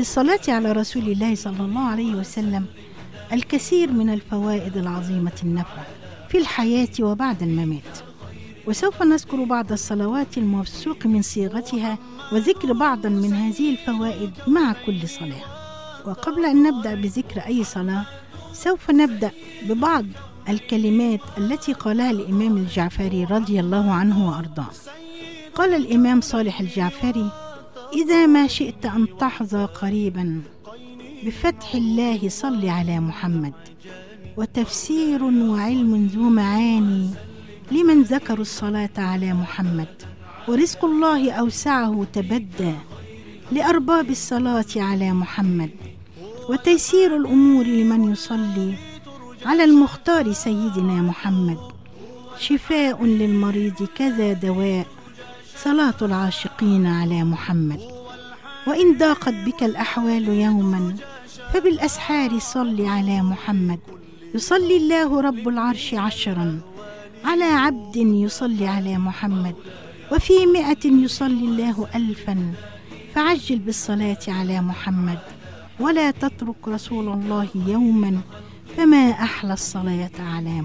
الصلاة على رسول الله صلى الله عليه وسلم الكثير من الفوائد العظيمة النفع في الحياة وبعد الممات، وسوف نذكر بعض الصلوات الموثوق من صيغتها وذكر بعضا من هذه الفوائد مع كل صلاة. وقبل أن نبدأ بذكر أي صلاة سوف نبدأ ببعض الكلمات التي قالها الإمام الجعفري رضي الله عنه وأرضاه. قال الإمام صالح الجعفري: إذا ما شئت أن تحظى قريبا بفتح الله صل على محمد، وتفسير وعلم ذو معاني لمن ذكروا الصلاة على محمد، ورزق الله أوسعه تبدى لأرباب الصلاة على محمد، وتيسير الأمور لمن يصلي على المختار سيدنا محمد، شفاء للمريض كذا دواء صلاة العاشقين على محمد، وإن ضاقت بك الأحوال يوما فبالأسحار صل على محمد، يصلي الله رب العرش 10 على عبد يصلي على محمد، وفي 100 يصلي الله 1000، فعجل بالصلاة على محمد، ولا تترك رسول الله يوما، فما أحلى الصلاة على محمد.